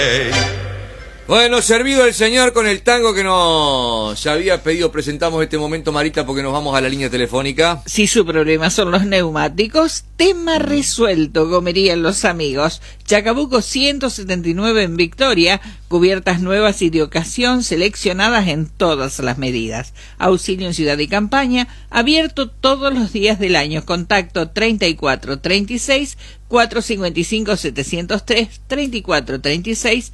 Bueno, servido el señor con el tango que nos había pedido, presentamos este momento, Marita, porque nos vamos a la línea telefónica. Si su problema son los neumáticos, tema resuelto, comerían los amigos. Chacabuco 179 en Victoria, cubiertas nuevas y de ocasión seleccionadas en todas las medidas. Auxilio en ciudad y campaña, abierto todos los días del año. Contacto 3436 455 703 3436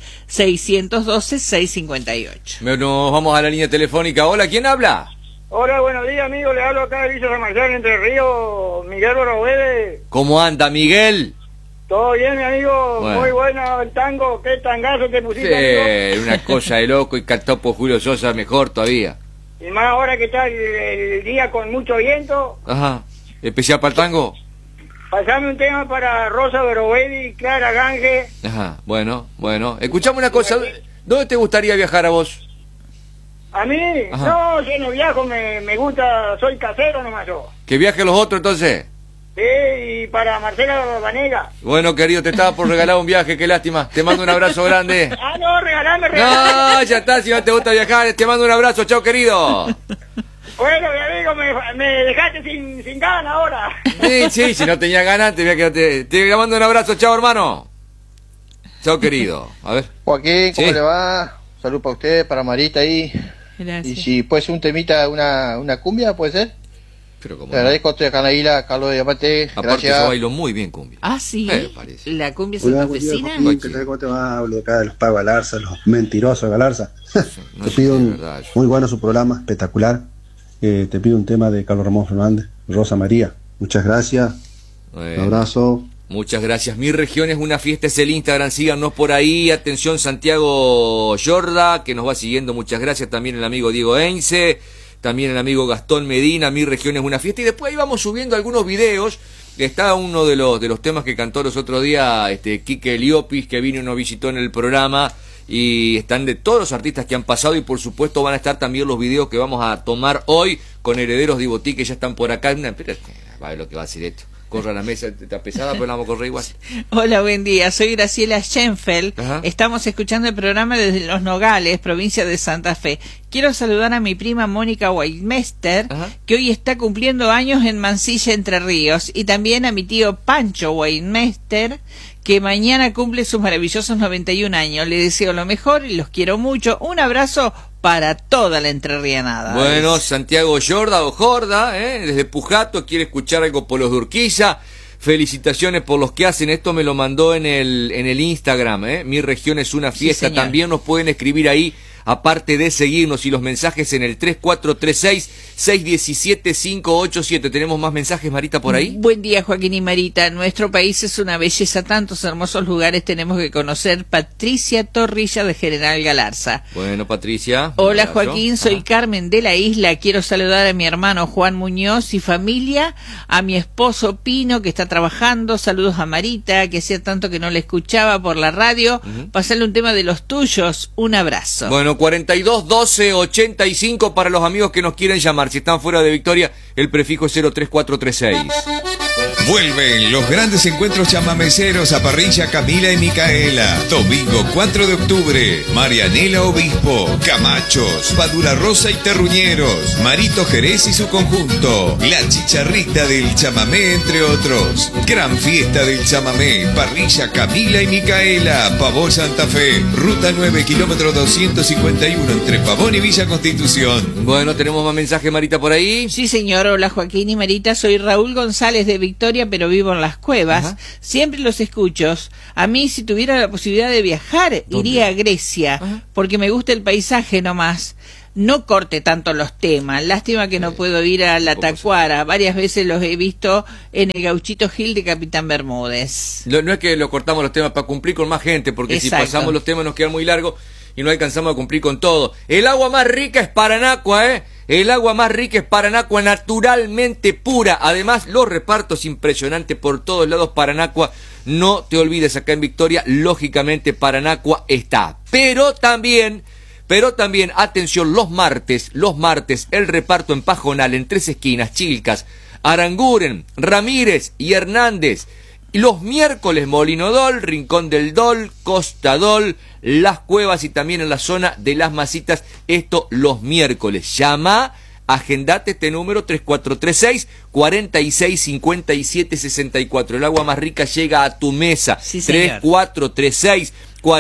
612 658. Nos vamos a la línea telefónica. Hola, ¿quién habla? Hola, buenos días, amigo. Le hablo acá de Villa San Marcial, Entre Ríos, Miguel Borobede. ¿Cómo anda, Miguel? Todo bien, mi amigo. Bueno. Muy bueno el tango. Qué tangazo te pusiste, amigo. Una cosa de loco, y cantó por Julio Sosa mejor todavía. Y más ahora que está el día con mucho viento. Ajá. ¿Especial para el tango? Pasame un tema para Rosa Borobede y Clara Gange. Ajá, bueno. Escuchame una cosa, ¿dónde te gustaría viajar a vos? A mí, Ajá. no, yo no viajo, me gusta, soy casero nomás yo. ¿Que viajen los otros entonces? Sí, y para Marcela Banega. Bueno, querido, te estaba por regalar un viaje, qué lástima. Te mando un abrazo grande. Ah, no, regalame. No, ya está, si no te gusta viajar, te mando un abrazo, chao, querido. Bueno, mi amigo, me dejaste sin ganas ahora. Sí, si no tenía ganas, te mando un abrazo, chao, hermano. Chao, querido. A ver. Joaquín, ¿cómo Sí. le va? Salud para usted, para Marita ahí. Gracias. Y si puede ser un temita, una cumbia, ¿puede ser? Pero como Le agradezco a usted, acá en la isla, Carlos de Diamante. aparte Gracias. yo bailo muy bien cumbia. Ah, sí. Parece. La cumbia Hola, santafesina. Joaquín, ¿qué tal? ¿Cómo te va? Hablo acá de los pagos Galarza, los mentirosos Galarza. No Te sé pido si es un, verdad eso. muy bueno su programa, espectacular. Te pido un tema de Carlos Ramón Fernández, Rosa María. Muchas gracias, un Bueno, abrazo. muchas gracias. Mi región es una fiesta, es el Instagram, síganos por ahí. Atención, Santiago Yorda, que nos va siguiendo, muchas gracias. También el amigo Diego Eince, también el amigo Gastón Medina. Mi región es una fiesta. Y después ahí vamos subiendo algunos videos. Está uno de los temas que cantó los otros días Quique Eliopis, que vino y nos visitó en el programa. Y están de todos los artistas que han pasado, y por supuesto van a estar también los videos que vamos a tomar hoy con Herederos de Ibotí, que ya están por acá. Va a ver lo que va a hacer esto. Corra la mesa, está pesada, pero la vamos a correr igual. Hola, buen día. Soy Graciela Schenfeld. Ajá. Estamos escuchando el programa desde Los Nogales, provincia de Santa Fe. Quiero saludar a mi prima Mónica Weidmester, Ajá. que hoy está cumpliendo años en Mansilla, Entre Ríos. Y también a mi tío Pancho Weidmester, que mañana cumple sus maravillosos 91 años. Le deseo lo mejor y los quiero mucho. Un abrazo para toda la entrerrianada. Bueno, Santiago Yorda o Jorda, desde Pujato, quiere escuchar algo por los de Urquiza. Felicitaciones por los que hacen esto, me lo mandó en el Instagram, Mi región es una fiesta. Sí, señor. También nos pueden escribir ahí, aparte de seguirnos, y los mensajes en el 3436-617-587. ¿Tenemos más mensajes, Marita, por ahí? Buen día, Joaquín y Marita. Nuestro país es una belleza, tantos hermosos lugares tenemos que conocer. Patricia Torrilla, de General Galarza. Bueno, Patricia. Hola, un abrazo. Joaquín, soy Ajá. Carmen de la Isla. Quiero saludar a mi hermano Juan Muñoz y familia, a mi esposo Pino, que está trabajando. Saludos a Marita, que hacía tanto que no le escuchaba por la radio. Pasarle un tema de los tuyos. Un abrazo. Bueno, 42 12 85 para los amigos que nos quieren llamar. Si están fuera de Victoria, el prefijo es 03436. Vuelven los grandes encuentros chamameceros a Parrilla Camila y Micaela. Domingo 4 de octubre, Marianela Obispo, Camachos, Padula Rosa y Terruñeros, Marito Jerez y su conjunto, La Chicharrita del Chamamé, entre otros. Gran fiesta del chamamé, Parrilla Camila y Micaela, Pavón Santa Fe, Ruta 9, kilómetro 251, entre Pavón y Villa Constitución. Bueno, tenemos más mensajes, Marita, por ahí. Sí, señor. Hola, Joaquín y Marita. Soy Raúl González de Victoria, pero vivo en Las Cuevas. Ajá. Siempre los escucho. A mí, si tuviera la posibilidad de viajar, iría a Grecia, Ajá. porque me gusta el paisaje nomás. No corte tanto los temas. Lástima que no puedo ir a la Tacuara. Varias veces los he visto en el Gauchito Gil de Capitán Bermúdez. No es que lo cortamos los temas para cumplir con más gente, porque Exacto. si pasamos los temas nos quedan muy largos y no alcanzamos a cumplir con todo. El agua más rica es Paranacua, El agua más rica es Paranacua, naturalmente pura. Además, los repartos impresionantes por todos lados. Paranacua, no te olvides, acá en Victoria, lógicamente Paranacua está. Pero también, atención, los martes, el reparto en Pajonal, en Tres Esquinas, Chilcas, Aranguren, Ramírez y Hernández. Los miércoles Molino Dol, Rincón del Dol, Costa Dol, Las Cuevas y también en la zona de Las Masitas, esto los miércoles. Llama, agendate este número 3436 465764. El agua más rica llega a tu mesa. Sí, señor. 3436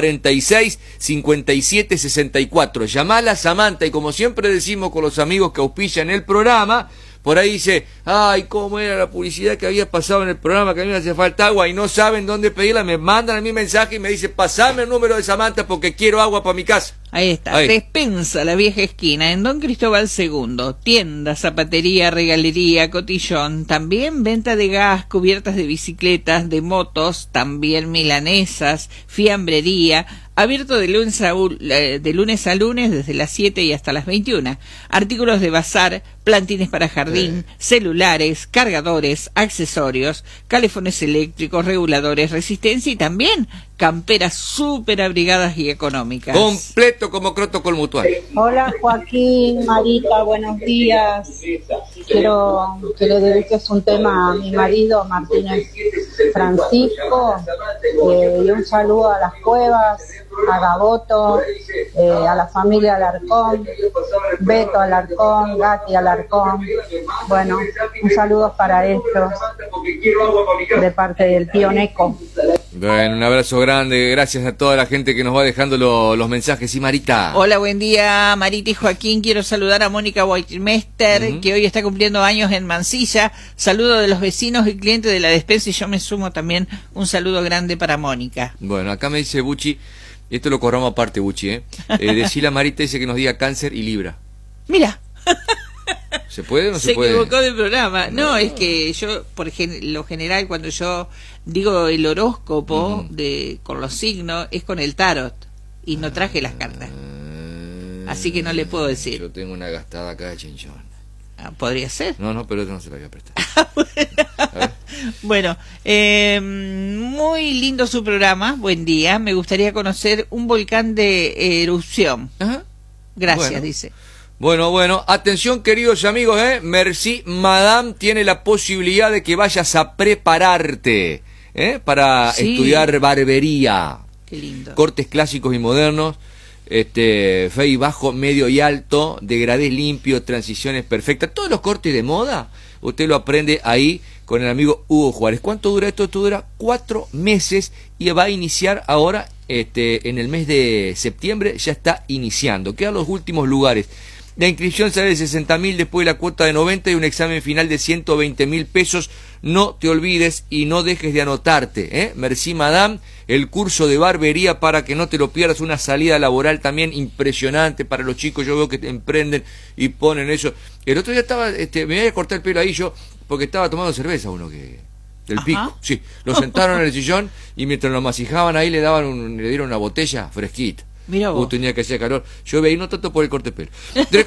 465764. Llamala a Samantha y como siempre decimos con los amigos que auspician el programa, por ahí dice, ay, cómo era la publicidad que había pasado en el programa, que a mí me hacía falta agua y no saben dónde pedirla, me mandan a mi mensaje y me dicen, pasame el número de Samantha porque quiero agua para mi casa. Ahí está, Ahí. Despensa La Vieja Esquina, en Don Cristóbal II, tienda, zapatería, regalería, cotillón, también venta de gas, cubiertas de bicicletas, de motos, también milanesas, fiambrería, abierto de lunes a lunes desde las 7 y hasta las 21, artículos de bazar, plantines para jardín, celulares, cargadores, accesorios, calefones eléctricos, reguladores, resistencia y también camperas súper abrigadas y económicas. Completo como Croto con Mutual. Hola Joaquín, Marita, buenos días. Quiero que le dediques un tema a mi marido Martínez Francisco y un saludo a Las Cuevas, a Gaboto, a la familia Alarcón, Beto Alarcón, Gati Alarcón. Bueno, un saludo para ellos de parte del tío Neco. Bueno, un abrazo grande, gracias a toda la gente que nos va dejando los mensajes. Y Marita. Hola, buen día, Marita y Joaquín. Quiero saludar a Mónica Weitmeister, que hoy está cumpliendo años en Mansilla. Saludo de los vecinos y clientes de la despensa y yo me sumo también un saludo grande para Mónica. Bueno, acá me dice Buchi, esto lo corramos aparte, Buchi, decirle a Marita, dice que nos diga Cáncer y Libra. Mira. ¿Se puede o no se puede? Se equivocó del programa. No, es que yo, por lo general, cuando yo digo el horóscopo con los signos, es con el tarot. Y no traje las cartas. Así que no le puedo decir. Yo tengo una gastada acá de chinchón. ¿Podría ser? No, pero no se la voy a prestar. Bueno, muy lindo su programa. Buen día. Me gustaría conocer un volcán de erupción. Ajá. Gracias, Bueno. dice. Bueno, atención queridos amigos, Merci Madame tiene la posibilidad de que vayas a prepararte, para Sí. estudiar barbería, Qué lindo. cortes clásicos y modernos, fe y bajo, medio y alto, degradé limpio, transiciones perfectas, todos los cortes de moda, usted lo aprende ahí con el amigo Hugo Juárez. ¿Cuánto dura esto? Esto dura 4 meses y va a iniciar ahora, en el mes de septiembre ya está iniciando, quedan los últimos lugares. La inscripción sale de 60.000, después de la cuota de 90 y un examen final de 120.000 pesos. No te olvides y no dejes de anotarte, Merci Madame, el curso de barbería para que no te lo pierdas, una salida laboral también impresionante para los chicos. Yo veo que te emprenden y ponen eso. El otro día estaba, me iba a cortar el pelo ahí yo, porque estaba tomando cerveza uno que... del pico, sí. Lo sentaron en el sillón y mientras lo masijaban ahí le dieron una botella fresquita. Mirá vos. Tenía que hacer calor. Yo veía, no tanto por el corte de pelo.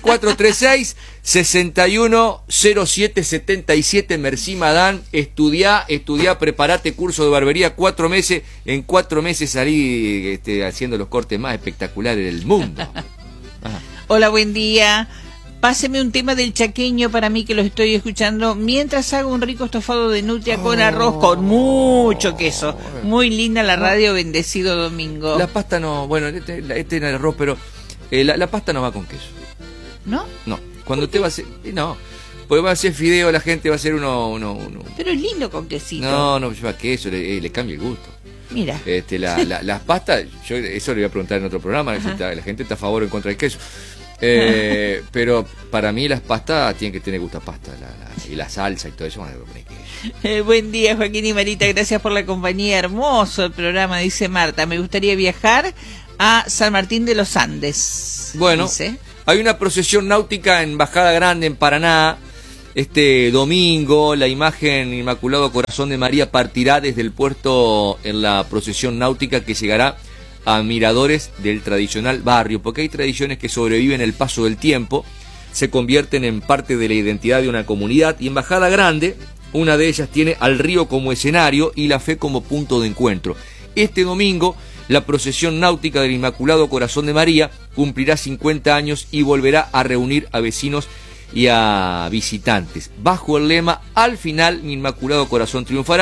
3436-610777, Merci Madame. Estudiá, preparate curso de barbería, 4 meses. En 4 meses salí haciendo los cortes más espectaculares del mundo. Ajá. Hola, buen día. Páseme un tema del chaqueño para mí que lo estoy escuchando mientras hago un rico estofado de nutria con arroz con mucho queso. Muy linda la radio, bendecido domingo. La pasta no, bueno, este era el arroz, pero la pasta no va con queso. ¿No? No, cuando usted va a hacer, no, porque va a hacer fideo, la gente va a hacer uno. Pero es lindo con quesito. No lleva queso, le cambia el gusto. Mira. Las pastas, yo eso le voy a preguntar en otro programa, si la gente está a favor o en contra del queso. Pero para mí las pastas tienen que tener gusto a pasta, y la salsa y todo eso, bueno, poner queso. Buen día, Joaquín y Marita, gracias por la compañía. Hermoso el programa, dice Marta. Me gustaría viajar a San Martín de los Andes. Bueno, dice. Hay una procesión náutica en Bajada Grande, en Paraná. Este domingo, la imagen Inmaculado Corazón de María partirá desde el puerto en la procesión náutica que llegará a miradores del tradicional barrio, porque hay tradiciones que sobreviven el paso del tiempo, se convierten en parte de la identidad de una comunidad, y en Bajada Grande, una de ellas tiene al río como escenario y la fe como punto de encuentro. Este domingo, la procesión náutica del Inmaculado Corazón de María cumplirá 50 años y volverá a reunir a vecinos y a visitantes. Bajo el lema, al final mi Inmaculado Corazón triunfará,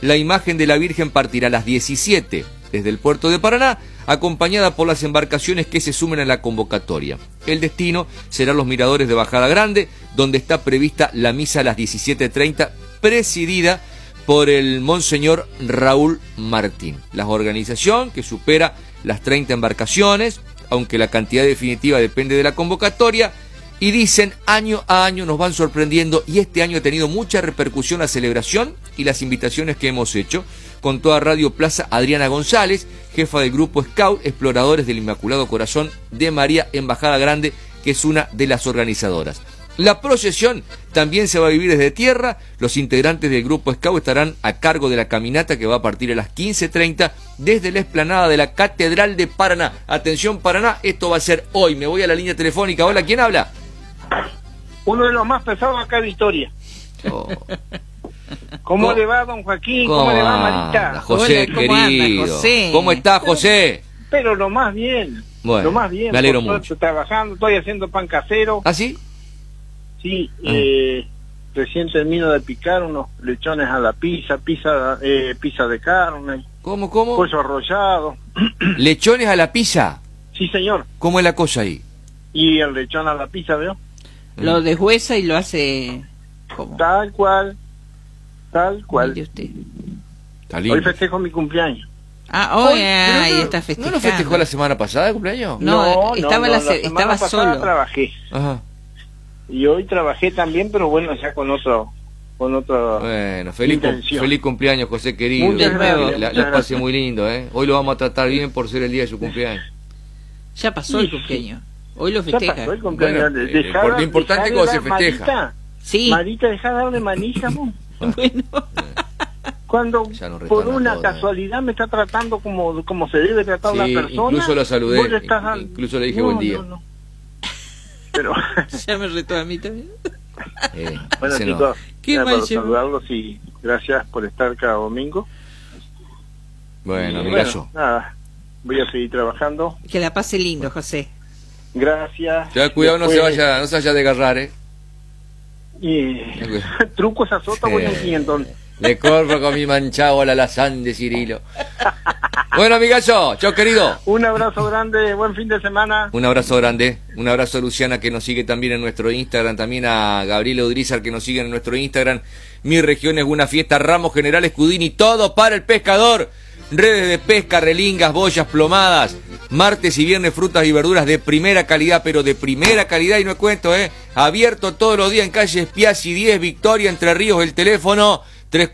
la imagen de la Virgen partirá a las 17 desde el puerto de Paraná, acompañada por las embarcaciones que se sumen a la convocatoria. El destino será los miradores de Bajada Grande, donde está prevista la misa a las 17:30, presidida por el Monseñor Raúl Martín. La organización, que supera las 30 embarcaciones, aunque la cantidad definitiva depende de la convocatoria, y dicen, año a año nos van sorprendiendo, y este año ha tenido mucha repercusión la celebración y las invitaciones que hemos hecho. Con toda Radio Plaza, Adriana González, jefa del grupo Scout Exploradores del Inmaculado Corazón de María en Bajada Grande, que es una de las organizadoras. La procesión también se va a vivir desde tierra. Los integrantes del grupo Scout estarán a cargo de la caminata que va a partir a las 15:30 desde la explanada de la Catedral de Paraná. Atención Paraná, esto va a ser hoy. Me voy a la línea telefónica. Hola, ¿quién habla? Uno de los más pesados acá de Victoria. Oh. ¿Cómo le va, don Joaquín? ¿Cómo le va, Marita? José, Hola, ¿cómo querido. anda, José? ¿Cómo está, José? Pero lo más bien. Bueno, lo más bien. me alegro por suerte, mucho. trabajando, estoy haciendo pan casero. ¿Ah, sí? Sí, recién termino de picar unos lechones a la pizza de carne, ¿Cómo? pollo arrollado. ¿Lechones a la pizza? Sí, señor. ¿Cómo es la cosa ahí? Y el lechón a la pizza, ¿veo? Lo deshuesa y lo hace como Tal cual. mire usted. Está lindo. Hoy festejo mi cumpleaños. Ah, hoy Pero ahí no, está ¿No festejando. lo festejó la semana pasada de cumpleaños? No, estaba la estaba semana pasada solo. trabajé. Ajá. Y hoy trabajé también, pero bueno, ya con otro. Bueno, feliz intención. cumpleaños, José querido. Muchas gracias, La muchas pase gracias. muy lindo, ¿eh? Hoy lo vamos a tratar bien por ser el día de su cumpleaños. Ya pasó el cumpleaños. Hoy lo Ya festeja. pasó el cumpleaños. Bueno, Dejá lo importante es cuando se dar, festeja. Marita, Sí. Marita, dejá darle manija, vos. Bueno. Cuando Ya nos por retorna una todo, casualidad me está tratando como se debe tratar una Sí, persona. incluso lo saludé, vos le estás dando- incluso le dije No, buen día. no. Pero, Ya me retó a mí también. bueno, ese no. chicos, Qué era mal para llevo. saludarlos y gracias por estar cada domingo. Bueno, Y amigazo. nada, voy a seguir trabajando. Que la pase lindo, José. Gracias. Ya, cuidado, no se vaya a desgarrar, ¿eh? Y trucos azota, voy Sí. aquí entonces. Le corro con mi manchado al alazán de Cirilo. Bueno, amigazo, chao querido. Un abrazo grande, buen fin de semana. Un abrazo grande, un abrazo a Luciana que nos sigue también en nuestro Instagram, también a Gabriela Udrizar que nos sigue en nuestro Instagram. Mi región es una fiesta, Ramos General Escudini, todo para el pescador. Redes de pesca, relingas, boyas, plomadas. Martes y viernes frutas y verduras de primera calidad, pero de primera calidad y no cuento, abierto todos los días en calle Spiazzi 10, Victoria, Entre Ríos, el teléfono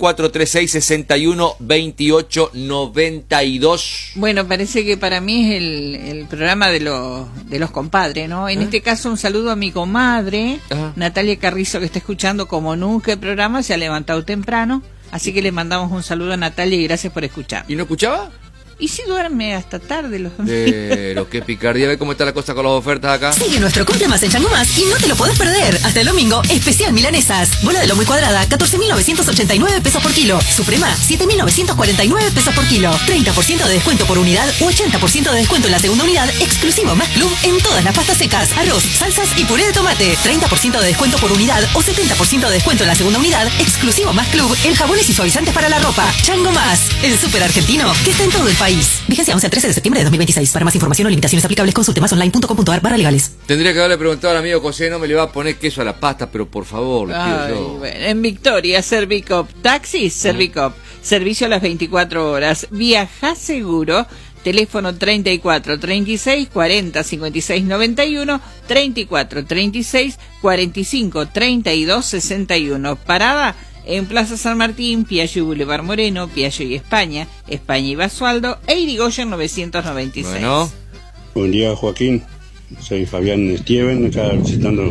3436-612892. Bueno, parece que para mí es el programa de los compadres, ¿no? En este caso, un saludo a mi comadre, Ajá. Natalia Carrizo, que está escuchando como nunca el programa, se ha levantado temprano, así que le mandamos un saludo a Natalia y gracias por escuchar. ¿Y no escuchaba? ¿Y si duerme hasta tarde los Pero qué picardía, ve cómo está la cosa con las ofertas acá. Sigue nuestro Cumple Más en Chango Más y no te lo podés perder. Hasta el domingo, especial milanesas. Bola de lomo y cuadrada, 14.989 pesos por kilo. Suprema, 7.949 pesos por kilo. 30% de descuento por unidad u 80% de descuento en la segunda unidad, exclusivo Más Club en todas las pastas secas, arroz, salsas y puré de tomate. 30% de descuento por unidad o 70% de descuento en la segunda unidad, exclusivo Más Club en jabones y suavizantes para la ropa. Chango Más, el súper argentino que está en todo el país. Vigencia 11 al 13 de septiembre de 2026. Para más información o limitaciones aplicables, consulte masonline.com.ar/legales. Tendría que haberle preguntado al amigo José, no me le va a poner queso a la pasta, pero por favor, le pido Ay, yo. bueno, en Victoria, Servicop. Taxis, Servicop. Servicio a las 24 horas. Viaja seguro. Teléfono 34 36 40 56 91, 34 36 45 32 61. Parada en Plaza San Martín, Piaggio y Boulevard Moreno, Piaggio y España y Basualdo, e Irigoyen 996. Bueno, Buen día, Joaquín. Soy Fabián Steven, acá visitando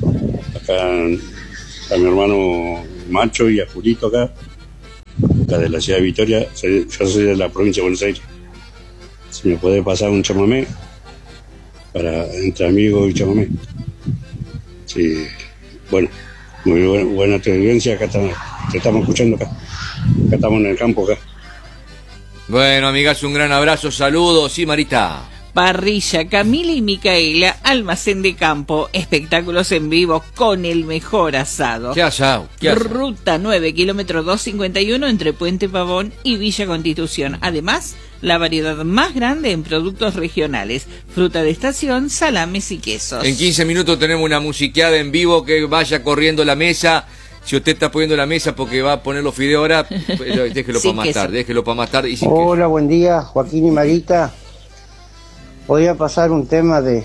a mi hermano Macho y a Julito acá de la ciudad de Victoria. Yo soy de la provincia de Buenos Aires. Si me puede pasar un chamamé para entre amigos y chamamé. Sí, bueno, muy buena televidencia. Acá te estamos escuchando acá. Acá estamos en el campo acá. bueno, amigas, un gran abrazo, saludos, sí, Marita. Parrilla Camila y Micaela, almacén de campo, espectáculos en vivo con el mejor asado. ¿Qué asado? Ruta 9, kilómetro 251 entre Puente Pavón y Villa Constitución. Además, la variedad más grande en productos regionales, fruta de estación, salames y quesos. En 15 minutos tenemos una musiqueada en vivo, que vaya corriendo la mesa. Si usted está poniendo la mesa porque va a poner los fideos ahora, déjelo para más tarde, déjelo para más tarde. Hola, buen día, Joaquín y Marita. Voy a pasar un tema de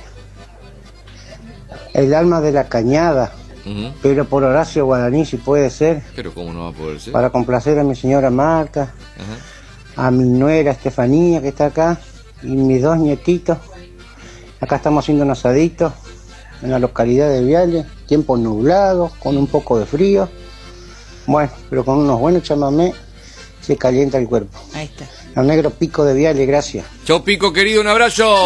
El alma de la cañada, pero por Horacio Guaraní, si puede ser. Pero cómo no va a poder ser. Para complacer a mi señora Marta, a mi nuera Estefanía, que está acá, y mis 2 nietitos. Acá estamos haciendo un asadito en la localidad de Viale, tiempo nublado, con un poco de frío. Bueno, pero con unos buenos chamamé se calienta el cuerpo. Ahí está. Al negro Pico de Viale, gracias. Chau, Pico, querido, un abrazo.